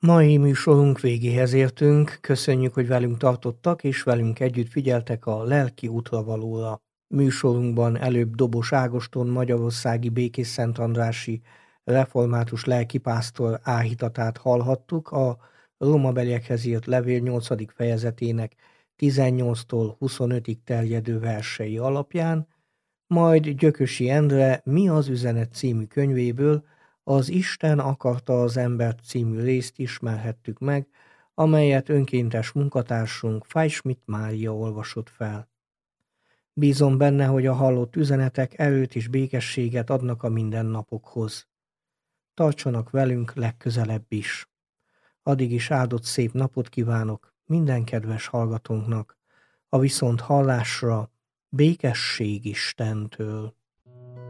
Mai műsorunk végéhez értünk, köszönjük, hogy velünk tartottak, és velünk együtt figyeltek a lelki útravalóra. Műsorunkban előbb Dobos Ágoston magyarországi békésszentandrási református lelkipásztor áhítatát hallhattuk a Rómabeliekhez írt levél 8. fejezetének 18-tól 25-ig terjedő versei alapján, majd Gyökösi Endre Mi az üzenet című könyvéből az Isten akarta az embert című részt ismerhettük meg, amelyet önkéntes munkatársunk Fajsmit Mária olvasott fel. Bízom benne, hogy a hallott üzenetek erőt és békességet adnak a mindennapokhoz. Tartsanak velünk legközelebb is. Addig is áldott szép napot kívánok minden kedves hallgatónknak, a viszont hallásra békesség Istentől.